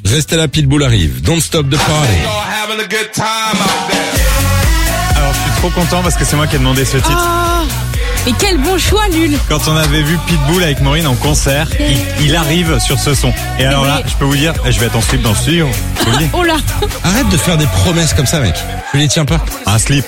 Restez là, Pitbull arrive. Don't stop the party. Alors je suis trop content parce que c'est moi qui ai demandé ce titre. Mais quel bon choix, Lul. Quand on avait vu Pitbull avec Maureen en concert, il arrive sur ce son. Et alors là, je peux vous dire, je vais être en slip dans le studio. Je vous le dis. Oh là. Arrête de faire des promesses comme ça, mec. Tu les tiens pas. Un slip.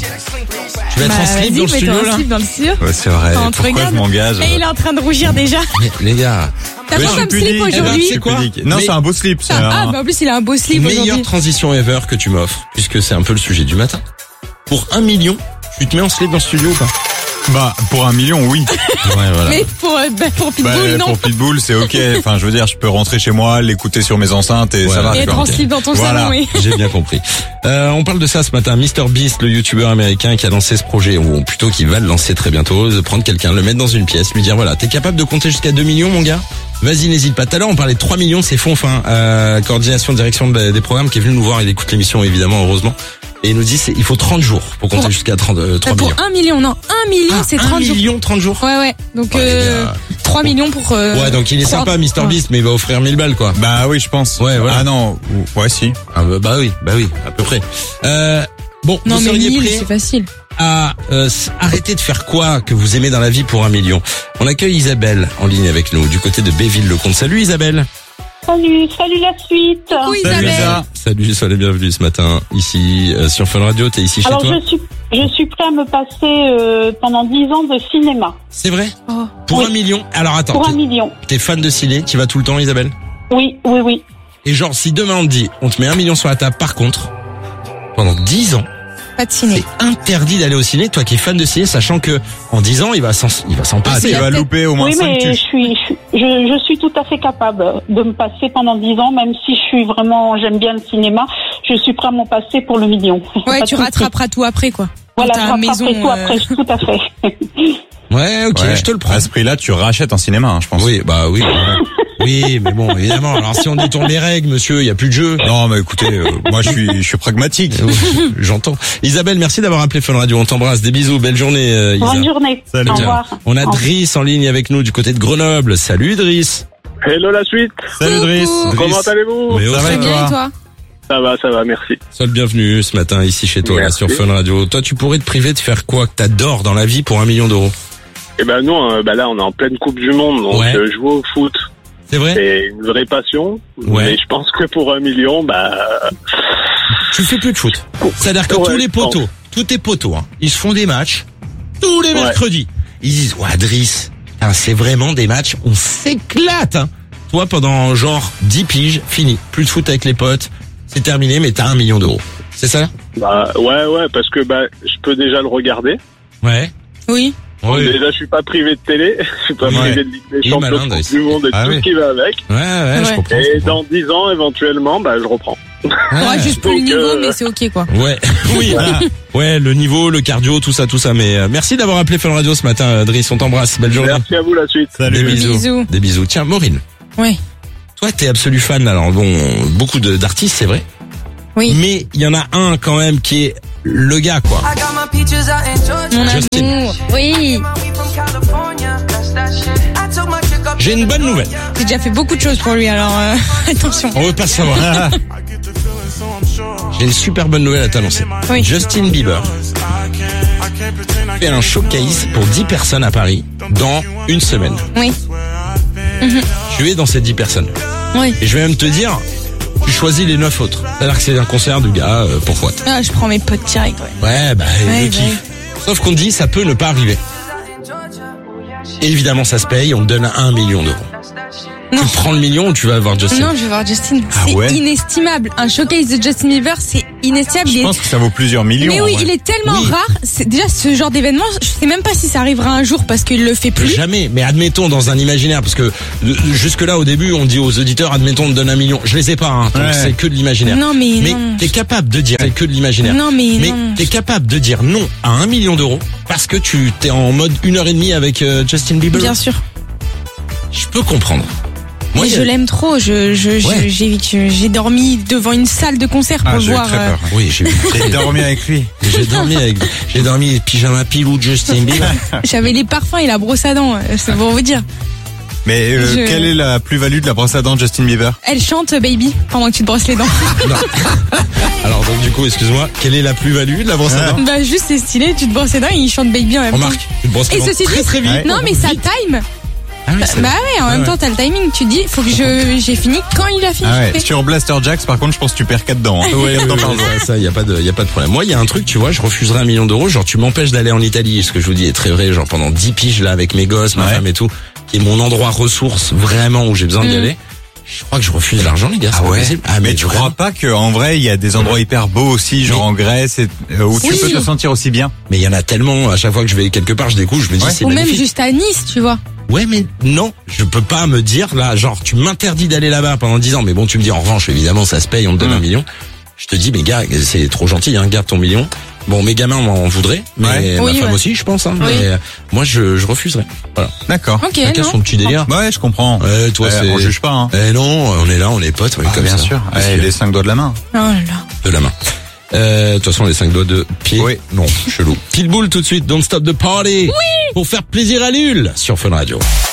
Tu vas être en slip dans le studio, là? Slip dans le studio. Ouais, c'est vrai. Enfin, on te Pourquoi regarde. je m'engage? Et il est en train de rougir déjà. Mais, les gars. T'as Oui, pas je comme suis slip pudique. aujourd'hui? C'est quoi? Non, Mais- c'est un beau slip. C'est Ah, bah en plus il a un beau slip Meilleure aujourd'hui. transition ever que tu m'offres, puisque c'est un peu le sujet du matin. Pour 1 million, tu te mets en slip dans le studio ou pas? Bah, pour 1 million, oui. Ouais, voilà. Mais pour Pitbull, Bah, non. pour Pitbull, c'est ok. Enfin, je veux dire, je peux rentrer chez moi, l'écouter sur mes enceintes et Ouais. ça va. Et être quoi. en slip dans ton Voilà. salon, oui. J'ai bien compris. On parle de ça ce matin. MrBeast, le youtubeur américain qui a lancé ce projet, ou plutôt qui va le lancer très bientôt, de prendre quelqu'un, le mettre dans une pièce, lui dire voilà, t'es capable de compter jusqu'à 2 millions, mon gars? Vas-y, n'hésite pas. Tout à l'heure, on parlait de 3 millions, c'est Fonfin, coordination, direction des programmes, qui est venu nous voir. Il écoute l'émission, évidemment, heureusement. Et il nous dit, il faut 30 jours pour compter jusqu'à 3 Pour millions. 1 million, non. 1 million, c'est 30 1 jours. million, 30 jours? Ouais. Donc, Oh, les gars. 3 millions pour... Ouais, donc il est sympa, MrBeast, mais il va offrir 1000 balles, quoi. Bah oui, je pense. Ouais, voilà. Ah non, ouais, si. Ah, bah oui, à peu près. Bon, Non, vous mais seriez 1000, prêts c'est facile. à arrêter de faire quoi que vous aimez dans la vie pour 1 million? On accueille Isabelle en ligne avec nous, du côté de Béville-le-Comte. Salut Isabelle. Salut la suite. Oui, Salut, Isabelle. Lisa. Salut, sois les bienvenus ce matin, ici sur Fun Radio. T'es ici chez Alors toi? je suis prêt à me passer pendant 10 ans de cinéma. C'est vrai? Oh. Pour Oui. 1 million? Alors attends, Pour 1 million. t'es fan de ciné, tu vas tout le temps Isabelle? Oui. Et genre, si demain on te dit, on te met 1 million sur la table, par contre, pendant 10 ans, Pas de ciné. c'est interdit d'aller au ciné, toi qui es fan de ciné, sachant que en 10 ans, il va s'en Ah, passer. tu vas peut-être- louper au moins Oui, 5 mais tuches. je suis tout à fait capable de me passer pendant 10 ans, même si j'aime bien le cinéma, je suis prêt à m'en passer pour le million. Ouais, Pas tu de souci. rattraperas tout après, quoi. Voilà, Quand je t'as une rattraperai maison, tout après, tout à fait. Ouais, ok, Ouais. je te le prends. À ce prix-là, tu rachètes un cinéma, hein, je pense. Oui, bah oui. Oui, mais bon, évidemment. Alors si on détourne les règles, monsieur, il y a plus de jeu. Non, mais écoutez, moi je suis pragmatique. J'entends. Isabelle, merci d'avoir appelé Fun Radio. On t'embrasse. Des bisous. Belle journée, Isa. Bonne journée. Salut. Au Tiens, revoir. on a Driss en ligne avec nous du côté de Grenoble. Salut Driss. Hello la suite, Salut Driss. Coucou. comment allez-vous? Mais Ça va Très et bien, toi et toi? Ça va, merci. sois le bienvenu ce matin ici chez toi, là, Merci. sur Fun Radio. Toi, tu pourrais te priver de faire quoi que t'adores dans la vie pour 1 million d'euros? Eh ben nous, là on est en pleine Coupe du Monde, donc Ouais. jouer au foot, C'est vrai? c'est une vraie passion. Ouais. Mais je pense que pour 1 million, Tu fais plus de foot. C'est-à-dire que Ouais, tous les je pense. potos, tous tes potos, hein, ils se font des matchs tous les Ouais. mercredis. Ils disent, ouais, Driss, hein, c'est vraiment des matchs, on s'éclate, hein. Toi, pendant genre 10 piges, fini. Plus de foot avec les potes, c'est terminé, mais t'as 1 million d'euros. C'est ça? ouais, parce que je peux déjà le regarder. Ouais. Oui. Déjà, je suis pas privé de télé, je suis pas Ouais. privé de Ligue des Il est Champions, malin, de Driss. Coupe du Monde et Ah tout oui. ce qui va avec. Ouais, je Ouais. comprends. Et je comprends. dans 10 ans, éventuellement, je reprends. Ouais, juste pour le Donc, niveau, mais c'est ok, quoi. Ouais, oui. Ouais, le niveau, le cardio, tout ça. Mais merci d'avoir appelé Fun Radio ce matin, Driss. On t'embrasse. Belle journée. Merci à vous la suite. Des Salut. bisous. Bisous. Des bisous. Tiens, Maureen. Ouais. Toi, t'es absolu fan. Alors bon, beaucoup d'artistes, c'est vrai. Oui. Mais il y en a un quand même qui est le gars, quoi. Mon Justin. amour. Oui. J'ai une bonne nouvelle. J'ai déjà fait beaucoup de choses pour lui, alors attention. On veut pas savoir. J'ai une super bonne nouvelle à t'annoncer. Oui. Justin Bieber fait un showcase pour 10 personnes à Paris dans une semaine. Oui. Tu es dans ces 10 personnes. Oui. Et je vais même te dire, tu choisis les 9 autres. C'est-à-dire que c'est un concert du gars, pourquoi? Ah, je prends mes potes direct, ouais. Ouais, Ouais, le kiff. Sauf qu'on dit, ça peut ne pas arriver. Et évidemment, ça se paye, on te donne 1 million d'euros. Non. Tu prends le million ou tu vas voir Justin? Non, je vais voir Justin. Ah C'est ouais inestimable. Un showcase de Justin Bieber, c'est inestimable. Je pense que ça vaut plusieurs millions. Mais en oui, vrai. il est tellement Oui. rare. Déjà, ce genre d'événement, je sais même pas si ça arrivera un jour parce qu'il le fait plus. Jamais, mais admettons dans un imaginaire, parce que jusque là au début on dit aux auditeurs, admettons on te donne 1 million. Je les ai pas, hein, donc Ouais. c'est que de l'imaginaire. Non, mais non. t'es capable de dire, c'est que de l'imaginaire. Non, mais non. t'es capable de dire non à 1 million d'euros parce que tu t'es en mode 1h30 avec Justin Bieber. Bien sûr. Je peux comprendre. Moi, Mais il y a- je l'aime trop. Ouais. J'ai dormi devant une salle de concert pour Ah, le j'ai eu voir. très peur. Oui, J'ai dormi avec lui. j'ai dormi pyjama pilou de Justin Bieber. J'avais les parfums et la brosse à dents. C'est pour vous dire. Mais quelle est la plus-value de la brosse à dents de Justin Bieber? Elle chante Baby pendant que tu te brosses les dents. Non. Alors donc du coup, excuse-moi, quelle est la plus-value de la brosse à dents? Bah juste c'est stylé, tu te brosses les dents et il chante Baby en même temps. Remarque, tu te brosses les Et dents ceci très dit, très vite. Ouais. non mais ça time. Ah oui, c'est Bah ouais, en même temps t'as le timing, tu dis faut que j'ai fini quand il a fini. Ah ouais. Sur Blaster Jacks, par contre, je pense que tu perds 4 dents. Hein. Ouais, ça, y a pas de problème. Moi, il y a un truc, tu vois, je refuserais 1 million d'euros. Genre, tu m'empêches d'aller en Italie. Ce que je vous dis est très vrai. Genre, pendant 10 piges, là, avec mes gosses, ma femme et tout, qui est mon endroit ressource, vraiment, où j'ai besoin d'y aller. Je crois que je refuse l'argent, les gars. C'est pas possible. Ah, mais tu crois pas qu'en vrai, il y a des endroits hyper beaux aussi, genre en Grèce, où tu peux te sentir aussi bien? Mais il y en a tellement, à chaque fois que je vais quelque part, je découvre, je me dis, c'est Ou même magnifique. juste à Nice, tu vois. Ouais, mais non, je peux pas me dire, là, genre, tu m'interdis d'aller là-bas pendant 10 ans. Mais bon, tu me dis, en revanche, évidemment, ça se paye, on te donne 1 million. Je te dis, mais gars, c'est trop gentil, hein, garde ton million. Bon, mes gamins m'en voudraient, mais ma femme aussi, je pense, hein. Oui. Mais moi, je refuserais. Voilà. D'accord. Ok, Chacun non. son petit délire. Ouais, je comprends. Toi, c'est... On juge pas, hein. Non, on est là, on est potes, ouais, Ah, comme bien ça. sûr. Parce que- Les 5 doigts de la main. Oh là là. de la main. De toute façon, les 5 doigts de pied. Oui. Non, chelou. Pitbull tout de suite, Don't Stop the Party. Oui. Pour faire plaisir à Lul sur Fun Radio.